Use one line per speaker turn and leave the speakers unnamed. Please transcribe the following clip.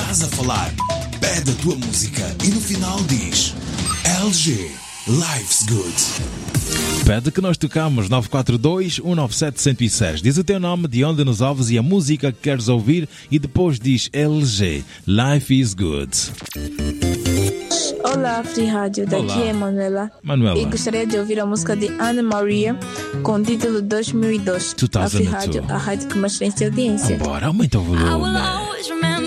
estás a falar. Pede a tua música e no final diz LG, Life's Good.
Pede que nós tocamos 942-197-106. Diz o teu nome, de onde nos ouves e a música que queres ouvir e depois diz LG, Life is Good.
Olá, Free Rádio, daqui é Manuela.
Manuela.
E gostaria de ouvir a música de Ana Maria com o título 2002. A Free Rádio, a rádio que mais tem audiência.
Bora, aumenta o volume.